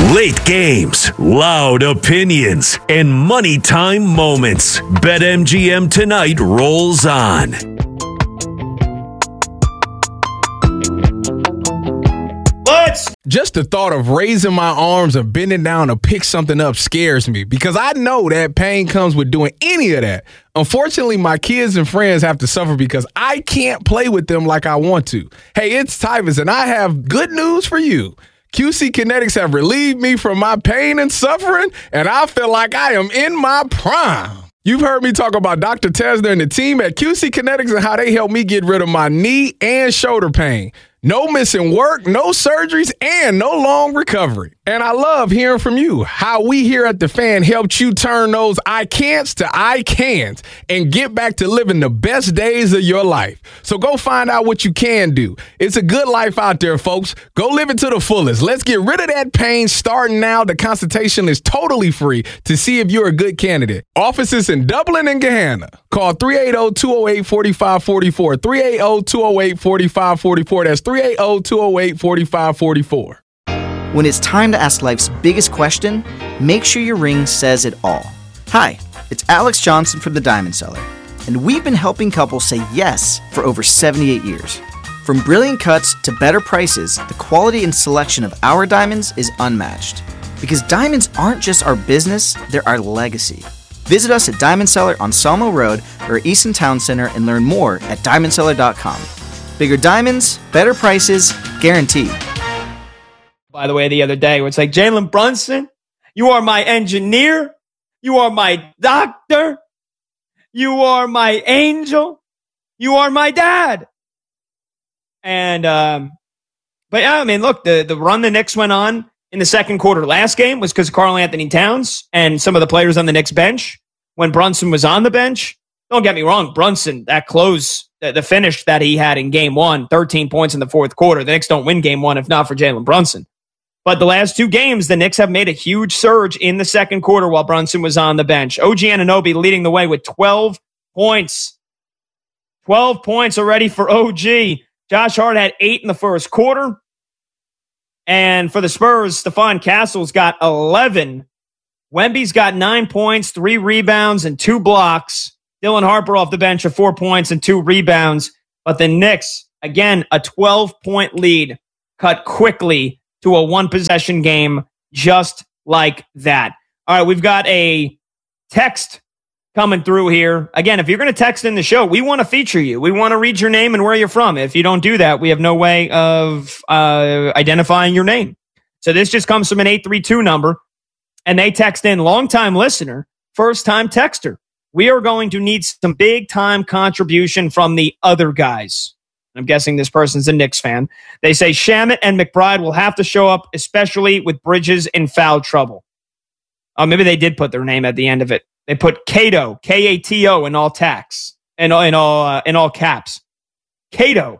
Late games, loud opinions, and money time moments. BetMGM tonight rolls on. Just the thought of raising my arms or bending down to pick something up scares me because I know that pain comes with doing any of that. Unfortunately, my kids and friends have to suffer because I can't play with them like I want to. Hey, it's Tyvus, and I have good news for you. QC Kinetics have relieved me from my pain and suffering, and I feel like I am in my prime. You've heard me talk about Dr. Tesner and the team at QC Kinetics and how they helped me get rid of my knee and shoulder pain. No missing work, no surgeries, and no long recovery. And I love hearing from you, how we here at The Fan helped you turn those I can'ts to I can'ts and get back to living the best days of your life. So go find out what you can do. It's a good life out there, folks. Go live it to the fullest. Let's get rid of that pain starting now. The consultation is totally free to see if you're a good candidate. Offices in Dublin and Gahanna. Call 380-208-4544. 380-208-4544. That's 380-208-4544. When it's time to ask life's biggest question, make sure your ring says it all. Hi, it's Alex Johnson from the Diamond Cellar, and we've been helping couples say yes for over 78 years. From brilliant cuts to better prices, the quality and selection of our diamonds is unmatched. Because diamonds aren't just our business, they're our legacy. Visit us at Diamond Cellar on Sawmill Road or Easton Town Center and learn more at diamondcellar.com. Bigger diamonds, better prices, guaranteed. By the way, the other day, where it's like, Jalen Brunson, you are my engineer. You are my doctor. You are my angel. You are my dad. And, but yeah, I mean, look, the run the Knicks went on in the second quarter last game was because of Karl Anthony Towns and some of the players on the Knicks bench. When Brunson was on the bench, don't get me wrong, Brunson, that close, the finish that he had in game one, 13 points in the fourth quarter. The Knicks don't win game one if not for Jalen Brunson. But the last two games, the Knicks have made a huge surge in the second quarter while Brunson was on the bench. OG Anunoby leading the way with 12 points. 12 points already for OG. Josh Hart had 8 in the first quarter. And for the Spurs, Stephon Castle's got 11. Wemby's got 9 points, 3 rebounds, and 2 blocks. Dylan Harper off the bench of 4 points and 2 rebounds. But the Knicks, again, a 12-point lead cut quickly to a one-possession game just like that. All right, we've got a text coming through here. Again, if you're going to text in the show, we want to feature you. We want to read your name and where you're from. If you don't do that, we have no way of identifying your name. So this just comes from an 832 number, and they text in, longtime listener, first-time texter. We are going to need some big-time contribution from the other guys. I'm guessing this person's a Knicks fan. They say Shamet and McBride will have to show up, especially with Bridges in foul trouble. Oh, maybe they did put their name at the end of it. They put Cato, K-A-T-O, in all caps, in all caps. Cato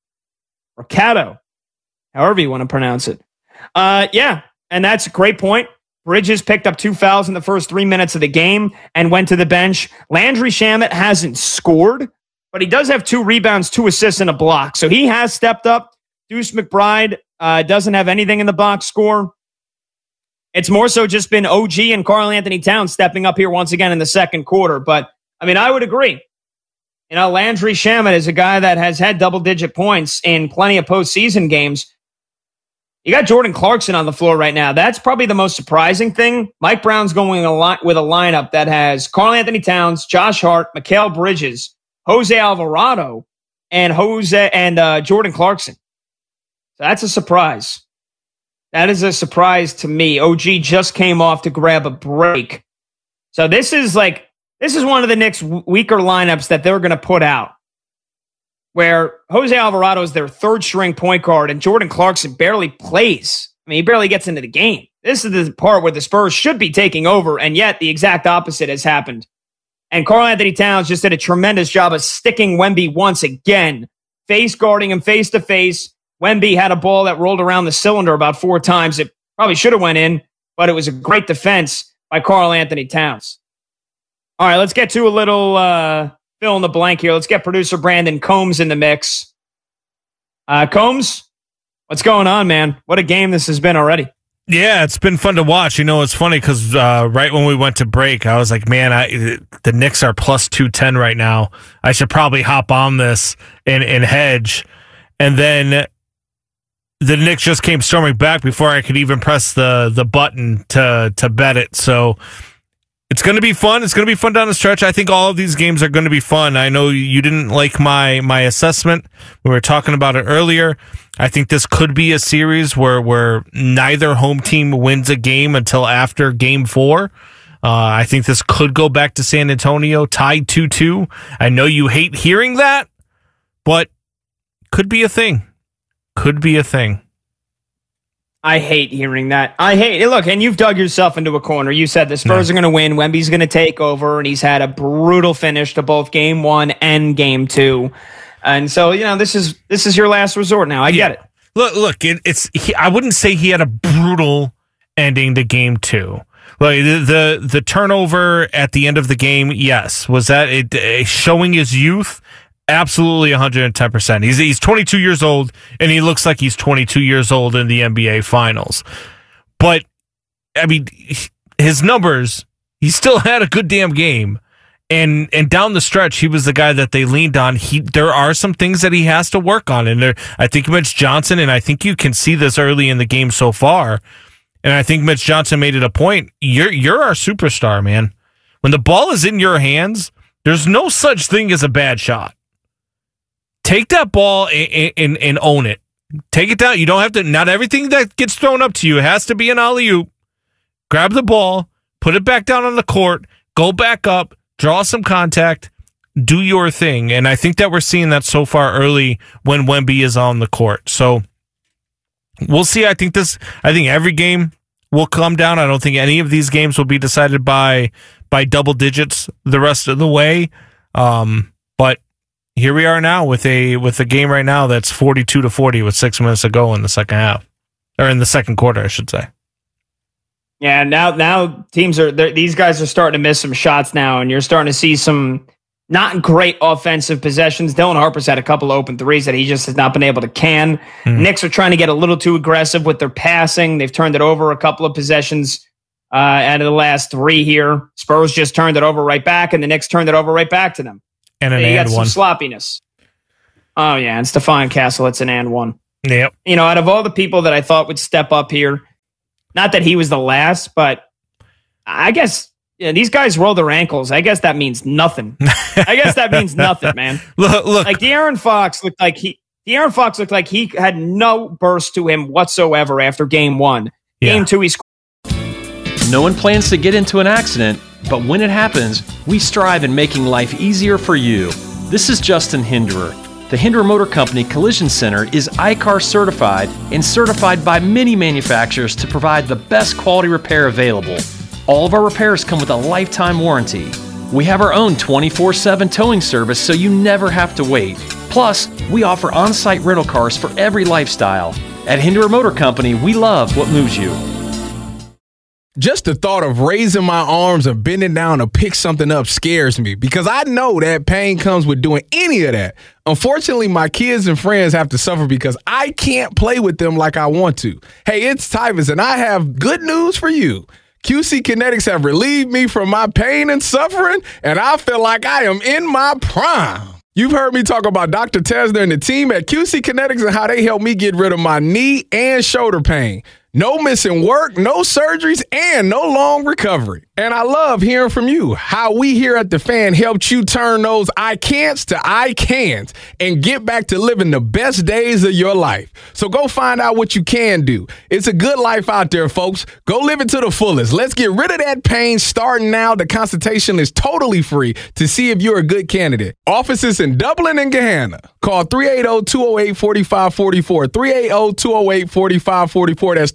or Cato, however you want to pronounce it. Yeah, and that's a great point. Bridges picked up 2 fouls in the first 3 minutes of the game and went to the bench. Landry Shamet hasn't scored, but he does have 2 rebounds, 2 assists, and a block. So he has stepped up. Deuce McBride doesn't have anything in the box score. It's more so just been OG and Karl Anthony Towns stepping up here once again in the second quarter. But, I mean, I would agree. You know, Landry Shamet is a guy that has had double-digit points in plenty of postseason games. You got Jordan Clarkson on the floor right now. That's probably the most surprising thing. Mike Brown's going with a lineup that has Karl Anthony Towns, Josh Hart, Mikal Bridges, Jose Alvarado, and Jordan Clarkson. So that's a surprise. That is a surprise to me. OG just came off to grab a break. So this is one of the Knicks' weaker lineups that they're going to put out, where Jose Alvarado is their third string point guard and Jordan Clarkson barely plays. I mean, he barely gets into the game. This is the part where the Spurs should be taking over, and yet the exact opposite has happened. And Karl Anthony Towns just did a tremendous job of sticking Wemby once again, face guarding him face to face. Wemby had a ball that rolled around the cylinder about 4 times. It probably should have went in, but it was a great defense by Karl Anthony Towns. All right, let's get to a little fill in the blank here. Let's get producer Brandon Combs in the mix. Combs, what's going on, man? What a game this has been already. Yeah, it's been fun to watch. It's funny because right when we went to break, I was like, man, the Knicks are plus 210 right now. I should probably hop on this and hedge. And then the Knicks just came storming back before I could even press the button to bet it. So it's going to be fun. It's going to be fun down the stretch. I think all of these games are going to be fun. I know you didn't like my assessment. We were talking about it earlier. I think this could be a series where neither home team wins a game until after game 4. I think this could go back to San Antonio, tied 2-2. I know you hate hearing that, but could be a thing. Could be a thing. I hate hearing that. Look, and you've dug yourself into a corner. You said the Spurs are going to win. Wemby's going to take over, and he's had a brutal finish to both game 1 and game 2. And so, this is your last resort now. I get it. Look, I wouldn't say he had a brutal ending to game 2. Like the turnover at the end of the game, yes. Was that showing his youth? Absolutely 110%. He's 22 years old, and he looks like he's 22 years old in the NBA Finals. But, I mean, his numbers, he still had a good damn game. And down the stretch, he was the guy that they leaned on. There are some things that he has to work on. And I think Mitch Johnson, and I think you can see this early in the game so far, and I think Mitch Johnson made it a point. You're our superstar, man. When the ball is in your hands, there's no such thing as a bad shot. Take that ball and own it. Take it down. You don't have to, not everything that gets thrown up to you has to be an alley-oop. Grab the ball, put it back down on the court, go back up, draw some contact, do your thing. And I think that we're seeing that so far early when Wemby is on the court. So we'll see. I think every game will come down. I don't think any of these games will be decided by double digits the rest of the way. But here we are now with a game right now that's 42-40 with 6 minutes to go in the second half, or in the second quarter, I should say. Yeah, now teams these guys are starting to miss some shots now, and you're starting to see some not great offensive possessions. Dylan Harper's had a couple of open threes that he just has not been able to can. Knicks are trying to get a little too aggressive with their passing. They've turned it over a couple of possessions out of the last 3 here. Spurs just turned it over right back, and the Knicks turned it over right back to them. And an you got and some one. Sloppiness. Oh, yeah, and Stephon Castle, it's an and one. Yep. Out of all the people that I thought would step up here, not that he was the last, but I guess these guys roll their ankles. I guess that means nothing. Man. Look. Like De'Aaron Fox looked like he had no burst to him whatsoever after game 1. Yeah. Game 2, he scored. No one plans to get into an accident, but when it happens, we strive in making life easier for you. This is Justin Hinderer. The Hinderer Motor Company Collision Center is ICAR certified and certified by many manufacturers to provide the best quality repair available. All of our repairs come with a lifetime warranty. We have our own 24/7 towing service so you never have to wait. Plus, we offer on-site rental cars for every lifestyle. At Hinderer Motor Company, we love what moves you. Just the thought of raising my arms or bending down to pick something up scares me because I know that pain comes with doing any of that. Unfortunately, my kids and friends have to suffer because I can't play with them like I want to. Hey, it's Tyvus, and I have good news for you. QC Kinetics have relieved me from my pain and suffering, and I feel like I am in my prime. You've heard me talk about Dr. Tesner and the team at QC Kinetics and how they helped me get rid of my knee and shoulder pain. No missing work, no surgeries, and no long recovery. And I love hearing from you, how we here at The Fan helped you turn those I can'ts to I can'ts and get back to living the best days of your life. So go find out what you can do. It's a good life out there, folks. Go live it to the fullest. Let's get rid of that pain starting now. The consultation is totally free to see if you're a good candidate. Offices in Dublin and Gahanna. Call 380-208-4544. 380-208-4544. That's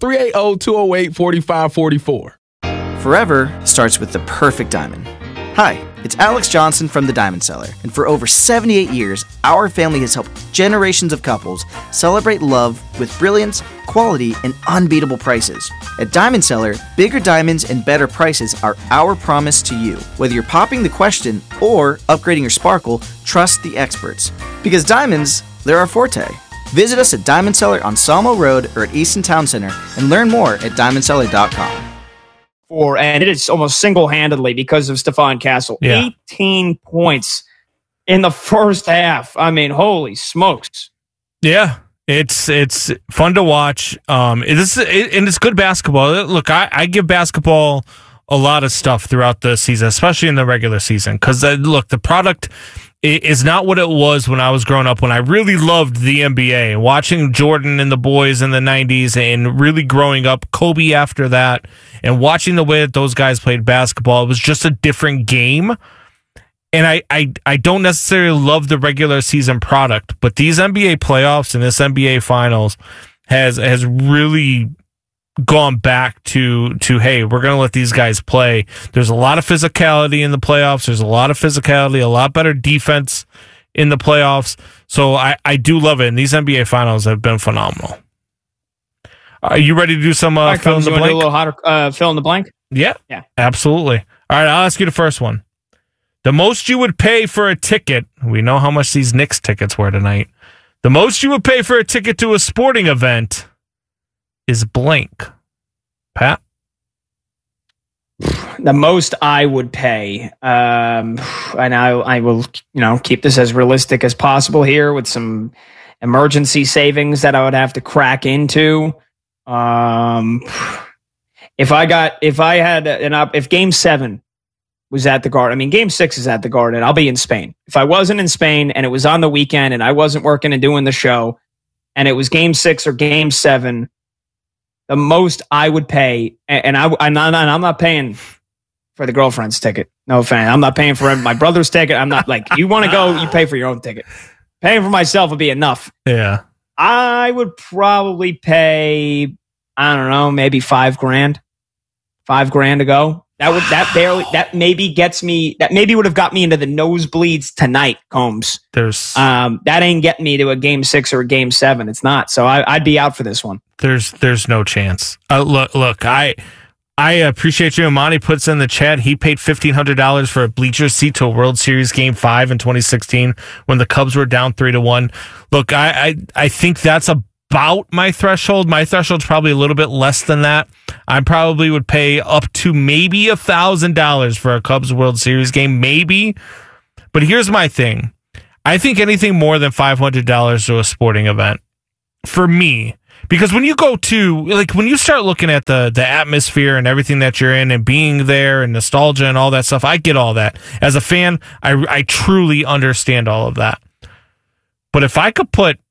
380-208-4544. Forever starts with the perfect diamond. Hi, it's Alex Johnson from The Diamond Seller, and for over 78 years, our family has helped generations of couples celebrate love with brilliance, quality, and unbeatable prices. At Diamond Seller, bigger diamonds and better prices are our promise to you. Whether you're popping the question or upgrading your sparkle, trust the experts. Because diamonds, they're our forte. Visit us at Diamond Cellar on Sawmill Road or at Easton Town Center and learn more at diamondcellar.com. And it is almost single-handedly because of Stephon Castle. Yeah. 18 points in the first half. I mean, holy smokes. Yeah, it's fun to watch. And it's good basketball. Look, I give basketball a lot of stuff throughout the season, especially in the regular season, because look, the product is not what it was when I was growing up, when I really loved the NBA, watching Jordan and the boys in the 90s and really growing up, Kobe after that, and watching the way that those guys played basketball. It was just a different game. And I don't necessarily love the regular season product, but these NBA playoffs and this NBA finals has really gone back to hey, we're going to let these guys play. There's a lot of physicality in the playoffs. There's a lot of physicality, a lot better defense in the playoffs. So I do love it. And these NBA finals have been phenomenal. Are you ready to do some fill in the blank? Do a little hotter fill in the blank? Yeah, Yeah. Absolutely. All right, I'll ask you the first one. The most you would pay for a ticket, we know how much these Knicks tickets were tonight. The most you would pay for a ticket to a sporting event is blank. Pat? The most I would pay, and I will, keep this as realistic as possible here with some emergency savings that I would have to crack into. If Game 7 was at the Garden, I mean, Game 6 is at the Garden, I'll be in Spain. If I wasn't in Spain and it was on the weekend and I wasn't working and doing the show, and it was Game 6 or Game 7, the most I would pay, and I'm not paying for the girlfriend's ticket. No offense. I'm not paying for my brother's ticket. I'm not like, you want to go, you pay for your own ticket. Paying for myself would be enough. Yeah. I would probably pay, I don't know, maybe $5,000. $5,000 to go. That maybe would have got me into the nosebleeds tonight, Combs. That ain't getting me to a Game 6 or a Game 7. It's not. So I'd be out for this one. There's no chance. Look, I appreciate you. Monty puts in the chat, he paid $1,500 for a bleacher seat to a World Series Game 5 in 2016 when the Cubs were down 3-1. Look, I think that's about my threshold. My threshold's probably a little bit less than that. I probably would pay up to maybe $1,000 for a Cubs World Series game, maybe. But here's my thing. I think anything more than $500 to a sporting event, for me, because when you go to, like, when you start looking at the atmosphere and everything that you're in and being there and nostalgia and all that stuff, I get all that. As a fan, I truly understand all of that. But if I'm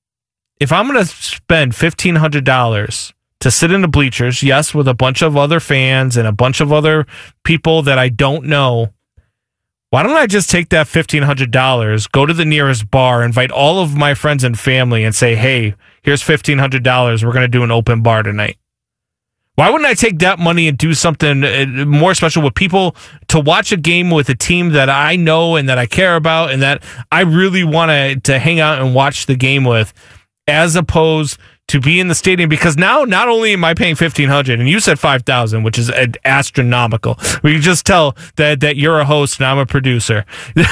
going to spend $1,500 to sit in the bleachers, yes, with a bunch of other fans and a bunch of other people that I don't know, why don't I just take that $1,500, go to the nearest bar, invite all of my friends and family and say, hey, here's $1,500. We're going to do an open bar tonight. Why wouldn't I take that money and do something more special with people, to watch a game with a team that I know and that I care about and that I really want to hang out and watch the game with, as opposed to be in the stadium? Because now not only am I paying $1,500, and you said $5,000, which is astronomical. We can just tell that you're a host and I'm a producer.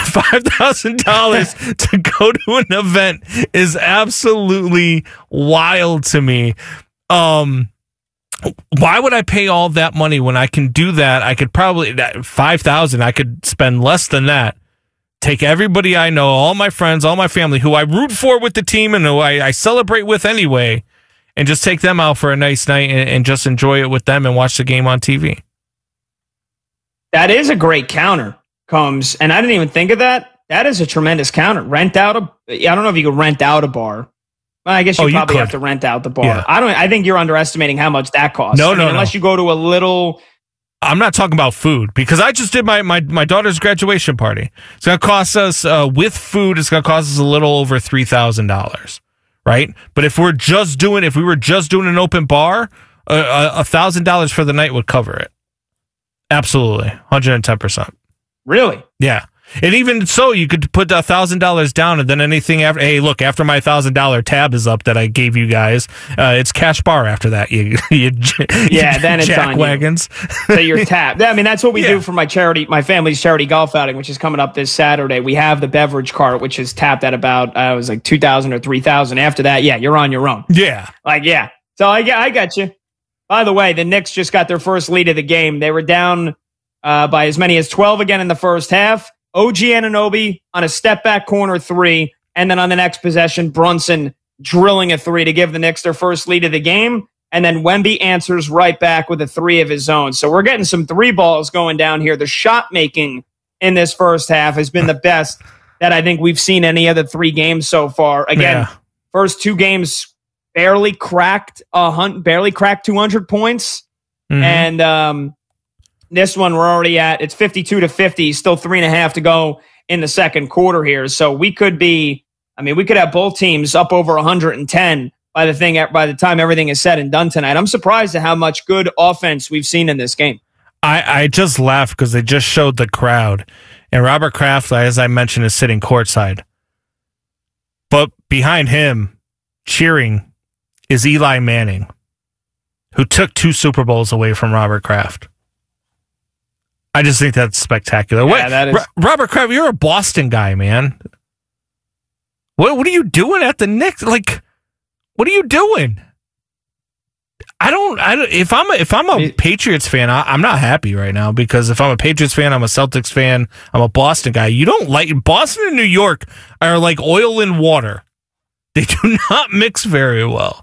$5,000 to go to an event is absolutely wild to me. Why would I pay all that money when I can do that? I could probably $5,000. I could spend less than that. Take everybody I know, all my friends, all my family, who I root for with the team and who I celebrate with anyway, and just take them out for a nice night and just enjoy it with them and watch the game on TV. That is a great counter, Combs. And I didn't even think of that. That is a tremendous counter. I don't know if you could rent out a bar. Well, I guess you probably have to rent out the bar. Yeah. I think you're underestimating how much that costs. No. Unless you go to a little... I'm not talking about food, because I just did my daughter's graduation party. It's going to cost us, with food, it's going to cost us a little over $3,000, right? But if we were just doing an open bar, $1,000 for the night would cover it. Absolutely. 110%. Really? Yeah. And even so, you could put $1,000 down, and then anything after. Hey, look, after my $1,000 tab is up that I gave you guys, it's cash bar after that. Then it's jack on wagons. So you're tapped. I mean, that's what we do for my family's charity golf outing, which is coming up this Saturday. We have the beverage cart, which is tapped at about it was like $2,000 or $3,000. After that, you're on your own. Yeah, So I got you. By the way, the Knicks just got their first lead of the game. They were down by as many as 12 again in the first half. OG Anunoby on a step-back corner three, and then on the next possession, Brunson drilling a three to give the Knicks their first lead of the game, and then Wemby answers right back with a three of his own. So we're getting some three balls going down here. The shot-making in this first half has been the best that I think we've seen any of the three games so far. Again, first two games barely cracked 200 points, and this one we're already at, it's 52-50, still 3.5 to go in the second quarter here. So we could have both teams up over 110 by the time everything is said and done tonight. I'm surprised at how much good offense we've seen in this game. I just laughed because they just showed the crowd, and Robert Kraft, as I mentioned, is sitting courtside. But behind him, cheering, is Eli Manning, who took 2 Super Bowls away from Robert Kraft. I just think that's spectacular. That is. Robert Kraft, you're a Boston guy, man. What are you doing at the Knicks? Like, what are you doing? If I'm a Patriots fan, I'm not happy right now, because if I'm a Patriots fan, I'm a Celtics fan, I'm a Boston guy. You don't like Boston and New York are like oil and water. They do not mix very well.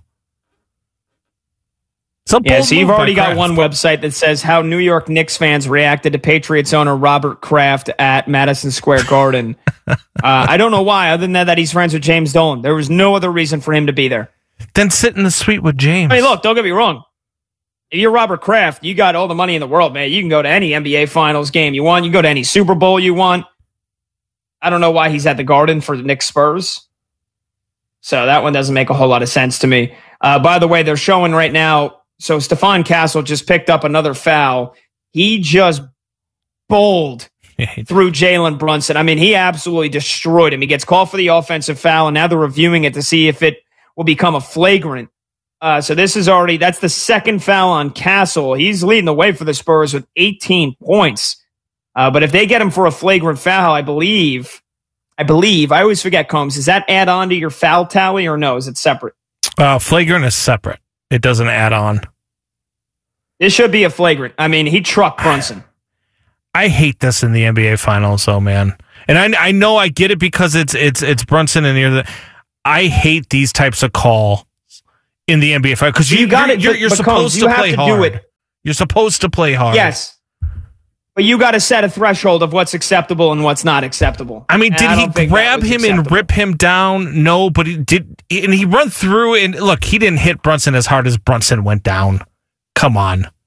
So you've already got one website that says how New York Knicks fans reacted to Patriots owner Robert Kraft at Madison Square Garden. I don't know why, other than that he's friends with James Dolan. There was no other reason for him to be there. Then sit in the suite with James. I mean, look, don't get me wrong. If you're Robert Kraft, you got all the money in the world, man. You can go to any NBA Finals game you want. You can go to any Super Bowl you want. I don't know why he's at the Garden for the Knicks Spurs. So that one doesn't make a whole lot of sense to me. By the way, they're showing right now, so Stephon Castle just picked up another foul. He just bowled through Jalen Brunson. I mean, he absolutely destroyed him. He gets called for the offensive foul, and now they're reviewing it to see if it will become a flagrant. So that's the second foul on Castle. He's leading the way for the Spurs with 18 points. But if they get him for a flagrant foul, I believe, I always forget, Combs, does that add on to your foul tally or no? Is it separate? Flagrant is separate. It doesn't add on. This should be a flagrant. I mean, he trucked Brunson. I hate this in the NBA Finals, though, man. And I know I get it because it's Brunson and I hate these types of calls in the NBA Finals because you're supposed to play hard. You're supposed to play hard. Yes, but you got to set a threshold of what's acceptable and what's not acceptable. I mean, did he grab him and rip him down? No, but he run through and look, he didn't hit Brunson as hard as Brunson went down. Come on. I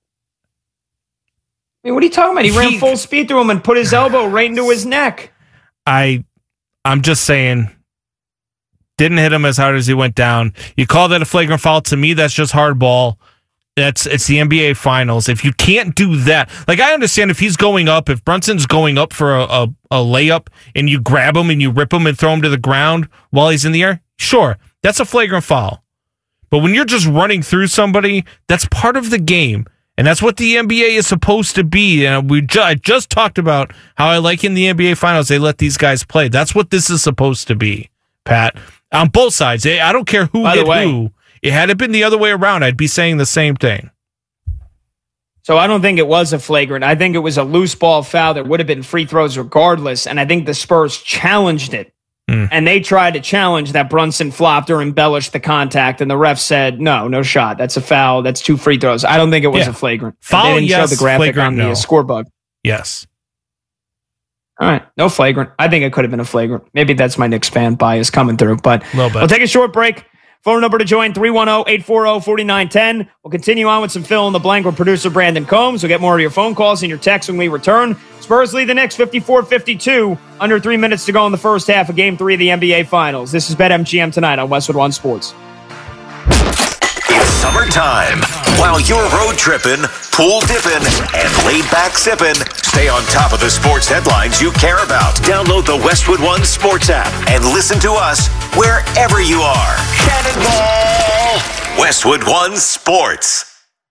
mean, what are you talking about? He ran full speed through him and put his elbow right into his neck. I'm just saying, didn't hit him as hard as he went down. You call that a flagrant foul? To me, that's just hardball. It's the NBA Finals. If you can't do that, like I understand if Brunson's going up for a layup and you grab him and you rip him and throw him to the ground while he's in the air, sure, that's a flagrant foul. But when you're just running through somebody, that's part of the game. And that's what the NBA is supposed to be. And I just talked about how I like in the NBA Finals, they let these guys play. That's what this is supposed to be, Pat. On both sides. I don't care who hit who. Had it been the other way around, I'd be saying the same thing. So I don't think it was a flagrant. I think it was a loose ball foul that would have been free throws regardless. And I think the Spurs challenged it. And they tried to challenge that Brunson flopped or embellished the contact, and the ref said, no shot. That's a foul. That's 2 free throws. I don't think it was a flagrant. Foul, they didn't show the graphic on the scoreboard. Yes. All right. No flagrant. I think it could have been a flagrant. Maybe that's my Knicks fan bias coming through, but we'll take a short break. Phone number to join, 310-840-4910. We'll continue on with some fill in the blank with producer Brandon Combs. We'll get more of your phone calls and your texts when we return. Spurs lead the Knicks 54-52. Under 3 minutes to go in the first half of Game 3 of the NBA Finals. This is BetMGM Tonight on Westwood One Sports. It's summertime. While you're road tripping, pool dipping, and laid back sipping, stay on top of the sports headlines you care about. Download the Westwood One Sports app and listen to us wherever you are. Cannonball! Westwood One Sports.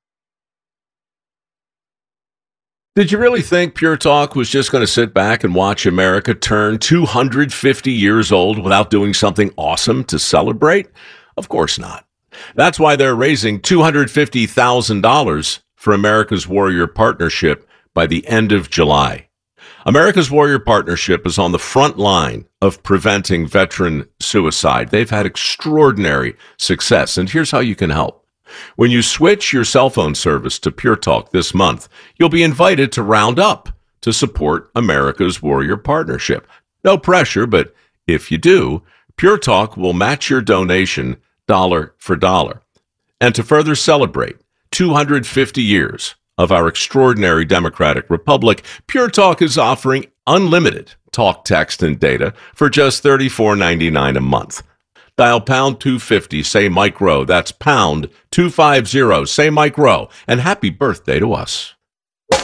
Did you really think Pure Talk was just going to sit back and watch America turn 250 years old without doing something awesome to celebrate? Of course not. That's why they're raising $250,000 for America's Warrior Partnership by the end of July. America's Warrior Partnership is on the front line of preventing veteran suicide. They've had extraordinary success, and here's how you can help. When you switch your cell phone service to Pure Talk this month, you'll be invited to round up to support America's Warrior Partnership. No pressure, but if you do, Pure Talk will match your donation dollar for dollar. And to further celebrate 250 years of our extraordinary democratic republic, Pure Talk is offering unlimited talk, text, and data for just $34.99 a month. Dial pound 250, say Mike Rowe. That's pound 250, say Mike Rowe. And happy birthday to us.